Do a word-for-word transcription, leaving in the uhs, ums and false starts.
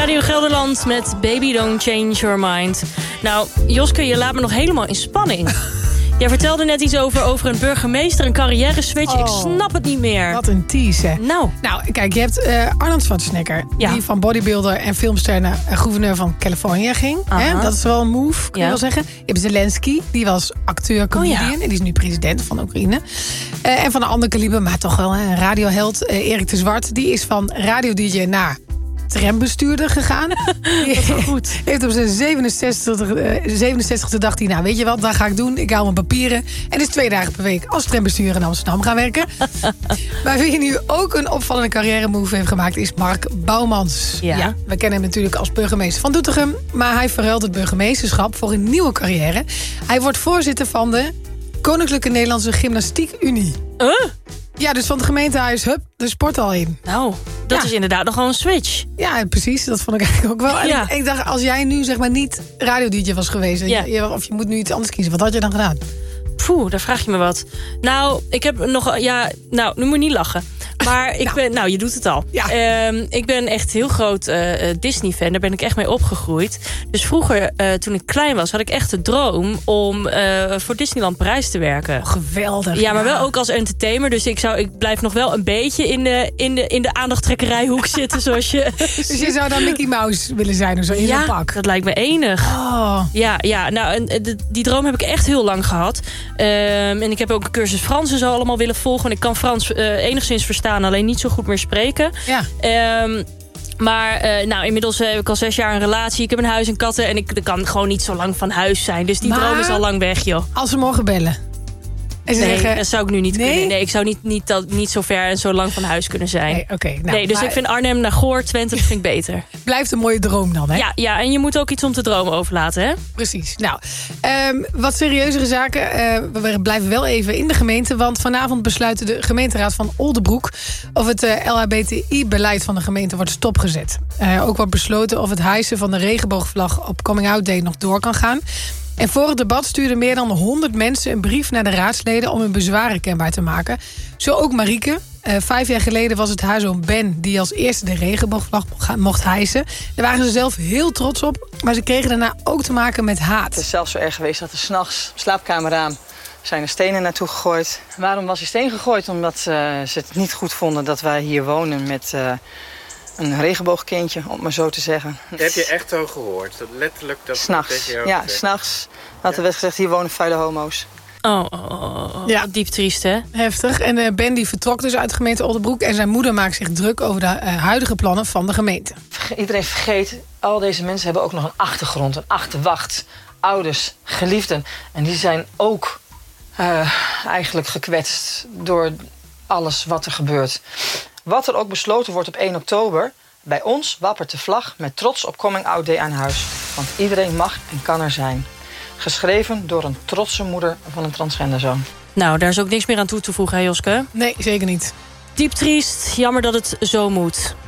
Radio Gelderland met Baby Don't Change Your Mind. Nou, Joske, je laat me nog helemaal in spanning. Jij vertelde net iets over, over een burgemeester, een carrière-switch. Oh, ik snap het niet meer. Wat een tease, hè? Nou. Nou, kijk, je hebt uh, Arnold Schwarzenegger... Ja. Die van bodybuilder en filmster naar uh, gouverneur van Californië ging. Hè? Dat is wel een move, kun je ja. wel zeggen. Je hebt Zelensky, die was acteur, comedian... Oh, ja. En die is nu president van Oekraïne. Uh, en van een ander kaliber, maar toch wel hè, een radioheld... Uh, Erik de Zwart, die is van radio-D J naar... trambestuurder gegaan. Goed. Heeft op zijn zevenenzestigste dacht hij, nou weet je wat, dat ga ik doen. Ik hou mijn papieren. En is twee dagen per week als trambestuurder in Amsterdam gaan werken. Maar wie nu ook een opvallende carrière move heeft gemaakt, is Mark Bouwmans. Ja. Ja, we kennen hem natuurlijk als burgemeester van Doetinchem. Maar hij verruilt het burgemeesterschap voor een nieuwe carrière. Hij wordt voorzitter van de Koninklijke Nederlandse Gymnastiek Unie. Uh? Ja, dus van het gemeentehuis, hup, de sport al in. Nou, dat ja. is inderdaad nog gewoon een switch. Ja, precies. Dat vond ik eigenlijk ook wel. En ja. ik, ik dacht, als jij nu zeg maar niet radio-D J was geweest... Ja. Je, of je moet nu iets anders kiezen, wat had je dan gedaan? Poeh, daar vraag je me wat. Nou, ik heb nog... Ja, nou, nu moet je niet lachen. Maar ik nou. ben... Nou, je doet het al. Ja. Um, ik ben echt heel groot uh, Disney-fan. Daar ben ik echt mee opgegroeid. Dus vroeger, uh, toen ik klein was, had ik echt de droom... om uh, voor Disneyland Parijs te werken. Oh, geweldig. Ja, maar wel ook als entertainer. Dus ik, zou, ik blijf nog wel een beetje in de, in de, in de aandachttrekkerijhoek zitten. Zoals je... Dus je zou dan Mickey Mouse willen zijn of zo in ja, zo'n pak? Dat lijkt me enig. Oh. Ja, ja, nou, en, de, die droom heb ik echt heel lang gehad. Um, en ik heb ook een cursus Frans en zo allemaal willen volgen. En ik kan Frans uh, enigszins verstaan, alleen niet zo goed meer spreken. Ja. Um, maar uh, nou, inmiddels heb ik al zes jaar een relatie. Ik heb een huis en katten. En ik, ik kan gewoon niet zo lang van huis zijn. Dus die maar, droom is al lang weg, joh. Als ze morgen bellen... Nee, zeggen, dat zou ik nu niet nee? kunnen. Nee, ik zou niet, niet, niet, niet zo ver en zo lang van huis kunnen zijn. Nee, okay, nou, nee dus maar, ik vind Arnhem naar Goor, Twente, dat vind ik beter. Blijft een mooie droom dan, hè? Ja, ja, en je moet ook iets om te dromen overlaten, hè? Precies. Nou, um, wat serieuzere zaken. Uh, we blijven wel even in de gemeente. Want vanavond besluiten de gemeenteraad van Oldebroek... of het uh, L H B T I-beleid van de gemeente wordt stopgezet. Uh, ook wordt besloten of het hijsen van de regenboogvlag op Coming Out Day nog door kan gaan... En voor het debat stuurden meer dan honderd mensen een brief naar de raadsleden... om hun bezwaren kenbaar te maken. Zo ook Marieke. Uh, vijf jaar geleden was het haar zoon Ben... die als eerste de regenboogvlag mocht hijsen. Daar waren ze zelf heel trots op. Maar ze kregen daarna ook te maken met haat. Het is zelfs zo erg geweest dat er 's nachts slaapkamerraam... zijn er stenen naartoe gegooid. Waarom was die steen gegooid? Omdat uh, ze het niet goed vonden dat wij hier wonen met... Uh, een regenboogkindje, om het maar zo te zeggen. Dat heb je echt zo gehoord? Dat letterlijk dat... S'nachts, ja, s'nachts had er werd gezegd... hier wonen vuile homo's. Oh, oh, oh, ja. Diep triest, hè? Heftig. En uh, Ben die vertrok dus uit de gemeente Oldebroek... en zijn moeder maakt zich druk over de uh, huidige plannen van de gemeente. Iedereen vergeet, al deze mensen hebben ook nog een achtergrond... een achterwacht, ouders, geliefden. En die zijn ook uh, eigenlijk gekwetst... door alles wat er gebeurt. Wat er ook besloten wordt op één oktober... bij ons wappert de vlag met trots op Coming Out Day aan huis. Want iedereen mag en kan er zijn. Geschreven door een trotse moeder van een transgenderzoon. Nou, daar is ook niks meer aan toe te voegen, hè Joske? Nee, zeker niet. Diep triest, jammer dat het zo moet.